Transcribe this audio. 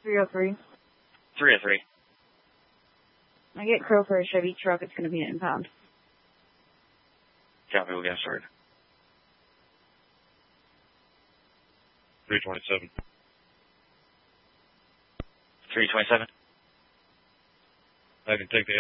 303. 303. I get Crow for a Chevy truck. It's going to be an impound. Copy, we'll get started. 327. 327. I can take the